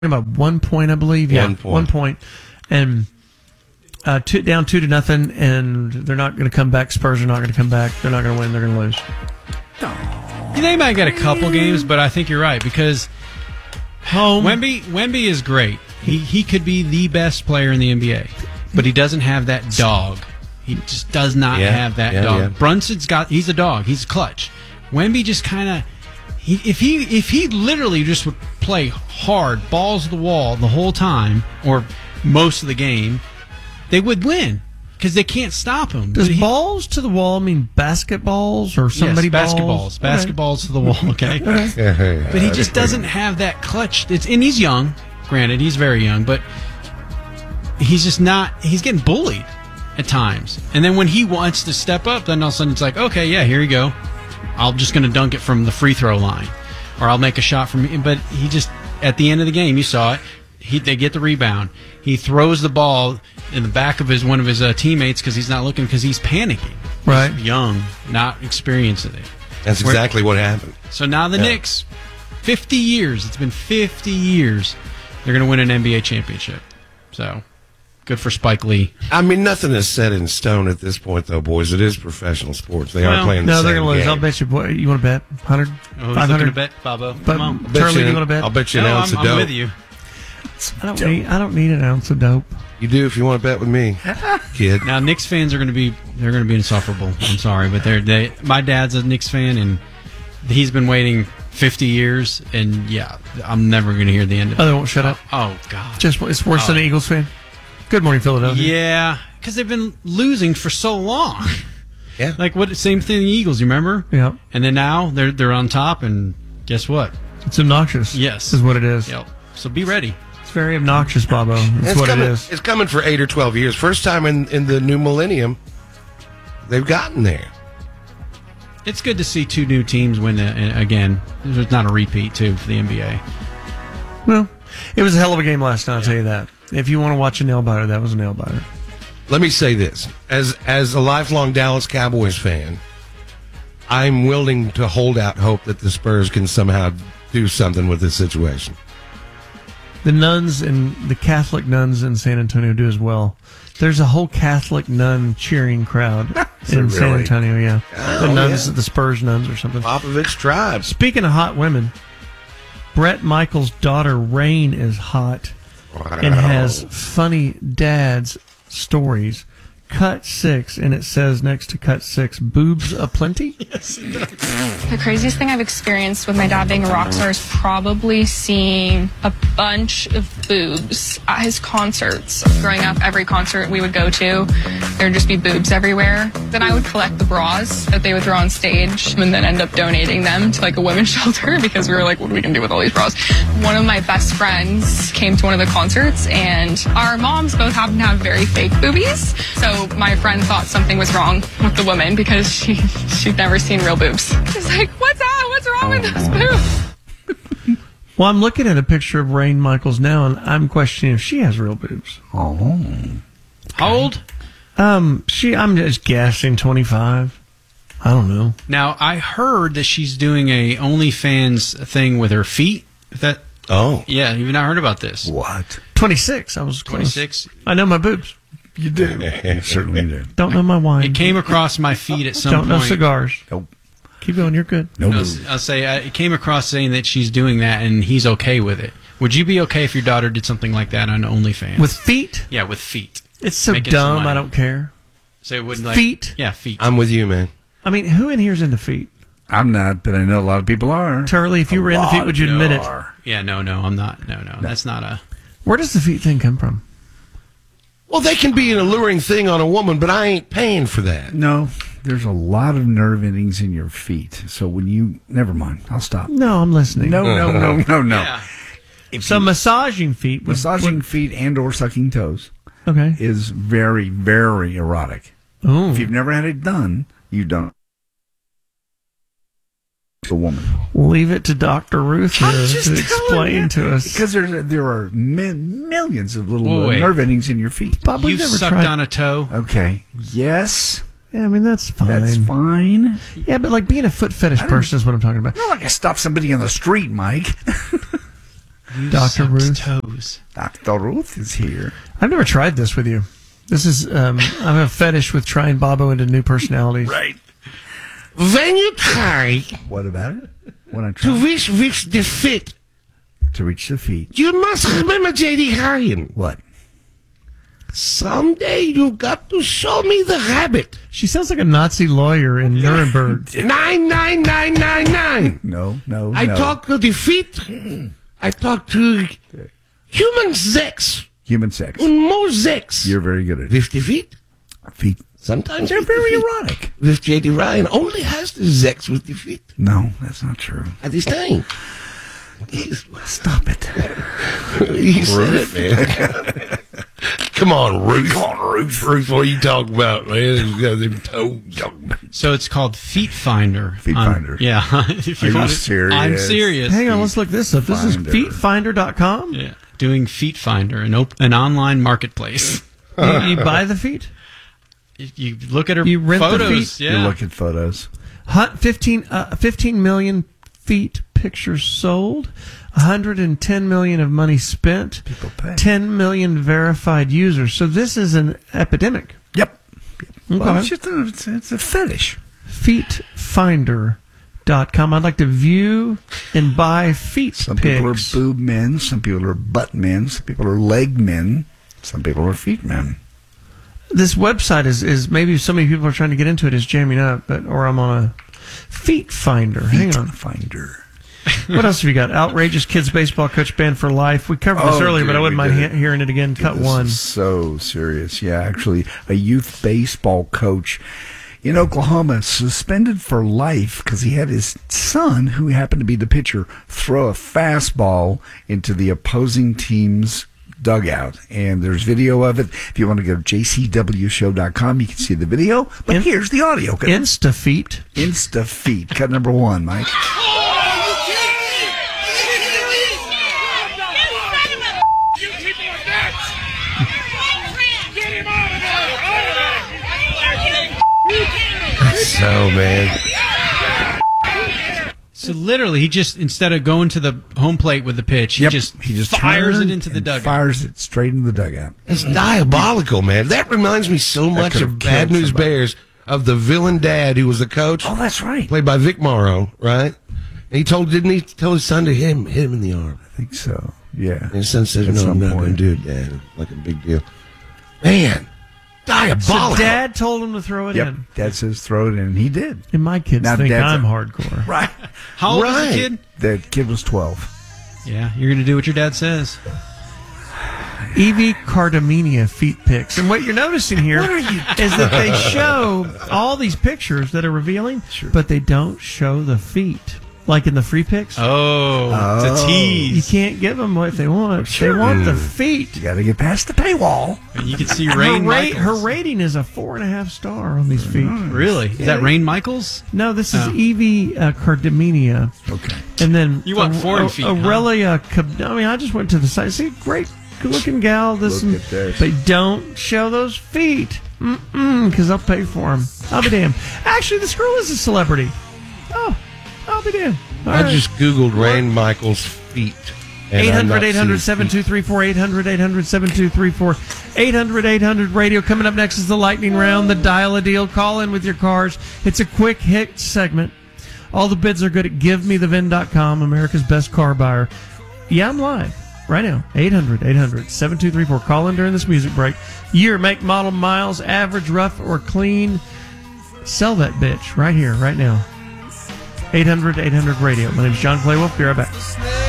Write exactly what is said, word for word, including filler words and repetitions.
about one point, I believe. Yeah, one point. One point. And uh, two, down two to nothing, and they're not going to come back. Spurs are not going to come back. They're not going to win. They're going to lose. They might get a couple games, but I think you're right because home Wemby Wemby is great. He he could be the best player in the N B A, but he doesn't have that dog. He just does not yeah, have that yeah, dog. Yeah. Brunson's got he's a dog. He's clutch. Wemby just kind of he if he if he literally just would play hard, balls to the wall the whole time or most of the game, they would win because they can't stop him. Does But he, balls to the wall mean basketballs or somebody yes, balls? basketballs, basketballs to the wall. Okay, Okay. but he just doesn't have that clutch. It's, and he's young. Granted, he's very young, but he's just not. He's getting bullied at times. And then when he wants to step up, then all of a sudden it's like, okay, yeah, here you go. I'm just going to dunk it from the free throw line, or I'll make a shot from. But he just at the end of the game, you saw it. He they get the rebound. He throws the ball in the back of his one of his uh, teammates because he's not looking because he's panicking. Right, he's young, not experiencing it. That's Where, exactly what happened. So now the yeah. Knicks, fifty years. It's been fifty years. They're going to win an N B A championship. So, good for Spike Lee. I mean, nothing is set in stone at this point, though, boys. It is professional sports. They Well, are playing the no, same they're going to lose. game. I'll bet you. Boy, you want to bet? one hundred? Oh, who's five looking hundred? to bet, Bobo? But, Come on. Bet Charlie, you you an- want to bet? I'll bet you an No, ounce I'm, of dope. I'm with you. I don't need. I don't need an ounce of dope. You do if you want to bet with me, kid. Now Knicks fans are going to be they're going to be insufferable. I'm sorry, but they're they. My dad's a Knicks fan, and he's been waiting fifty years, and yeah, I'm never going to hear the end of it. Oh, they won't shut up. Oh God, Just it's worse Oh. than an Eagles fan. Good morning, Philadelphia. yeah, because they've been losing for so long. Yeah. Like what? Same thing. The Eagles, you remember? Yeah. And then now they're they're on top, and guess what? It's obnoxious. Yes. is what it is. Yep. So be ready. It's very obnoxious, Bobo. That's It's what coming, it is. It's coming for eight or twelve years. First time in, in the new millennium, they've gotten there. It's good to see two new teams win uh, again. It's not a repeat, too, for the N B A. Well, it was a hell of a game last night, I'll tell you that. If you want to watch a nail biter, that was a nail biter. Let me say this. As as a lifelong Dallas Cowboys fan, I'm willing to hold out hope that the Spurs can somehow do something with this situation. The nuns and the Catholic nuns in San Antonio do as well. There's a whole Catholic nun cheering crowd in San really? Antonio, yeah. Oh, the nuns, yeah. the Spurs nuns or something. Popovich tribe. Speaking of hot women, Brett Michaels' daughter Rain is hot and has funny dad's stories. Cut six, and it says next to cut six, boobs aplenty? The craziest thing I've experienced with my dad being a rock star is probably seeing a bunch of boobs at his concerts. Growing up, every concert we would go to, there would just be boobs everywhere. Then I would collect the bras that they would throw on stage and then end up donating them to like a women's shelter because we were like, what are we going to do with all these bras? One of my best friends came to one of the concerts, and our moms both happen to have very fake boobies. So my friend thought something was wrong with the woman because she she'd never seen real boobs. She's like, what's that? What's wrong with those boobs? Well, I'm looking at a picture of Rain Michaels now, and I'm questioning if she has real boobs. Oh. How old? Um, she, I'm just guessing twenty-five. I don't know. Now, I heard that she's doing a OnlyFans thing with her feet. Is that Oh. Yeah, you've not heard about this. What? twenty-six. I was close. twenty-six. I know my boobs. You do. You certainly do. Don't know my wine. It came across my feed at some Don't point. know cigars. Nope. Keep going. You're good. No. I'll, I'll say uh, it came across saying that she's doing that and he's okay with it. Would you be okay if your daughter did something like that on OnlyFans? With feet? yeah, with feet. It's so Making some dumb. money. I don't care. So it wouldn't like Feet? Yeah, feet. I'm with you, man. I mean, who in here's into feet? I'm not, but I know a lot of people are. Turley, if you A were into lot feet, would you of admit people it? are. yeah, no, no, I'm not. No, no, that's not a. Where does the feet thing come from? Well, they can be an alluring thing on a woman, but I ain't paying for that. No, there's a lot of nerve endings in your feet. So when you, never mind, I'll stop. No, I'm listening. No, no, no, no, no. Yeah. If So you- massaging feet. Would, massaging would- feet and or sucking toes okay. is very, very erotic. Oh. If you've never had it done, you don't. A woman. Leave it to Doctor Ruth here I'm to just telling explain you. to us. Because there, there are mi- millions of little Whoa, uh, wait. nerve endings in your feet. Bob, we've You've never sucked tried. on a toe. Okay. Yes. Yeah, I mean, that's fine. That's fine. Yeah, but like being a foot fetish I don't- person is what I'm talking about. Not like I stop somebody on the street, Mike. You Doctor sucked Ruth. toes. Doctor Ruth is here. I've never tried this with you. This is, um, I have a fetish with trying Bobo into new personalities. Right. When you try What about it? When I to try reach, reach the fit, to reach the feet. you must remember J D. Ryan. What? Someday you got to show me the rabbit. She sounds like a Nazi lawyer in Nuremberg. Nine, nine, nine, nine, nine. No, no, I no. talk to the feet. I talk to human sex. Human sex. And more sex. You're very good at it. With the feet. Feet. Sometimes They're with the very feet. erotic. With J D. Ryan only has the sex with the feet No, that's not true. at this time. He's, Stop it. he said it, man. Come on, Ruth. Come on, Ruth. Ruth, what are you talking about, man? You got them toes. So it's called Feet Finder. Feet on- Finder. Yeah. If Are you want it- serious? I'm serious. Hang on, let's look this up. This is Finder. feet finder dot com. Yeah. Doing Feet Finder, an, op- an online marketplace. You, you buy the feet? If you look at her You rent the photos. feet? Yeah. You look at photos. Hun- fifteen, uh, fifteen million feet pictures sold, one hundred ten million of money spent, People pay. ten million verified users. So this is an epidemic. Yep. Well, Okay. it's just a, it's, it's a fetish. feet finder dot com. I'd like to view and buy feet Some pics. people are boob men. Some people are butt men. Some people are leg men. Some people are feet men. This website is, is maybe so many people are trying to get into it is jamming up, but or I'm on a feet finder. Hang Feet on. finder. What else have you got? Outrageous kids baseball coach banned for life. We covered this Oh, earlier, but dude, I wouldn't we mind did he- hearing it again. Cut This one. is so serious. Yeah, actually, a youth baseball coach in Oklahoma suspended for life because he had his son, who happened to be the pitcher, throw a fastball into the opposing team's dugout. And there's video of it. If you want to go to j c w show dot com, you can see the video. But In- here's the audio. Insta feet. Insta feet. Cut number one, Mike. You people are nuts! Get him out of there! So, man. So literally, he just, instead of going to the home plate with the pitch, he Yep. just he just fires turned it into the and dugout. Fires it straight into the dugout. It's diabolical, man. That reminds me so much could've of Bad killed News somebody. Bears, of the villain dad who was the coach, Oh, that's right. played by Vic Morrow, right? And he told, didn't he tell his son to hit him, hit him in the arm? I think so. Yeah. And his son says, At no, I'm some not going point. to do it, Dad. Like a big deal. Man, So diabolical. dad told him to throw it Yep. in. Dad says throw it in, and he did. And my kids Now think dad's I'm a- hardcore. Right. How old is Right. the kid? The kid was twelve. Yeah, you're going to do what your dad says. Evie Cardamenia feet pics. And what you're noticing here is that they show all these pictures that are revealing, but they don't show the feet. Like in the free pics. Oh, it's a You tease. can't give them what they want. Sure. They want the feet. You got to get past the paywall. And you can see Her, Rain ra- Michaels. her rating is a four and a half star on these feet. Really? Is that Rain Michaels? No, this is Oh. Evie uh, Cardamenia. Okay. And then You want A- foreign A- feet, huh? Aurelia Cab- I mean, I just went to the site. See, great, good-looking gal. This Look and, at this. but don't show those feet, mm because I'll pay for them. I'll be damned. Actually, this girl is a celebrity. Oh, I'll be damned. All I right. just Googled Rain Michaels' feet. and eight I'm not hundred, eight hundred, seeing seven two three four, eight hundred, eight hundred, seven two three four, eight hundred, eight hundred radio. Coming up next is the lightning round, the dial a deal. Call in with your cars. It's a quick hit segment. All the bids are good at give me the vin dot com, America's best car buyer. Yeah, I'm live right now. eight hundred, eight hundred, seven two three four. Call in during this music break. Year, make, model, miles, average, rough, or clean. Sell that bitch right here, right now. eight hundred, eight hundred radio. My name is John Clay Wolf. Be right back.